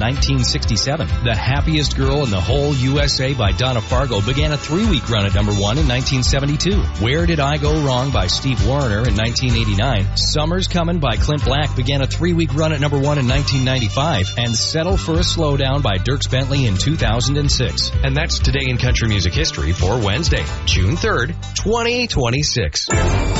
1967. The Happiest Girl in the Whole USA by Donna Fargo began a 3-week run at number 1 in 1972. Where Did I Go Wrong by Steve Wariner in 1989. Summer's Comin' by Clint Black began a 3-week run at number 1 in 1995. And Settle for a Slowdown by Dierks Bentley in 2006. And that's Today in Country Music History for Wednesday, June 3rd, 2026.